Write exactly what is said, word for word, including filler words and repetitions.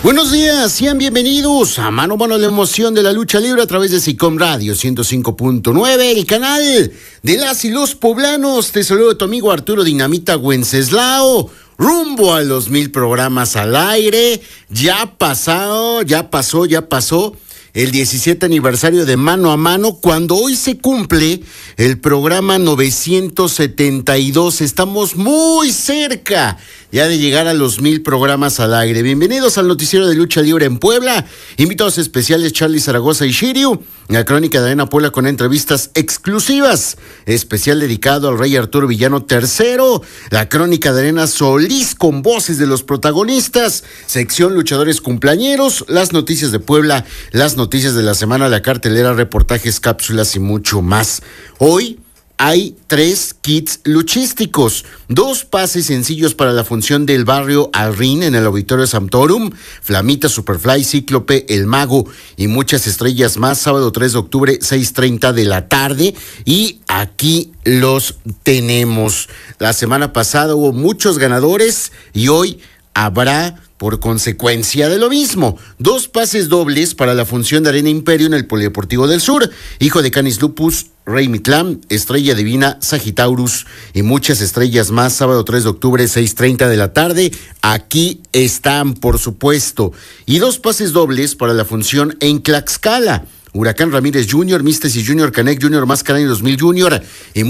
Buenos días, sean bienvenidos a Mano a Mano, la emoción de la lucha libre a través de SICOM Radio ciento cinco punto nueve, el canal de las y los poblanos. Te saludo tu amigo Arturo Dinamita Wenceslao, rumbo a los mil programas al aire. Ya pasado, ya pasó, ya pasó el diecisiete aniversario de Mano a Mano, cuando hoy se cumple el programa novecientos setenta y dos. Estamos muy cerca ya de llegar a los mil programas al aire. Bienvenidos al noticiero de lucha libre en Puebla. Invitados especiales Charly Zaragoza y Shiryu. La crónica de Arena Puebla con entrevistas exclusivas. Especial dedicado al Rey Arturo Villano tercero. La crónica de Arena Solís con voces de los protagonistas. Sección luchadores cumpleañeros. Las noticias de Puebla. Las noticias de la semana. La cartelera, reportajes, cápsulas y mucho más. Hoy hay tres kits luchísticos, dos pases sencillos para la función del barrio al ring en el Auditorio Sanctorum, Flamita, Superfly, Cíclope, El Mago y muchas estrellas más, sábado tres de octubre, seis treinta de la tarde, y aquí los tenemos. La semana pasada hubo muchos ganadores y hoy habrá, por consecuencia de lo mismo, dos pases dobles para la función de Arena Imperio en el Polideportivo del Sur. Hijo de Canis Lupus, Rey Mitlán, Estrella Divina, Sagitaurus y muchas estrellas más, sábado tres de octubre, seis treinta de la tarde. Aquí están, por supuesto. Y dos pases dobles para la función en Tlaxcala. Huracán Ramírez junior, Místesis junior, Canek junior, Mascarani dos mil junior y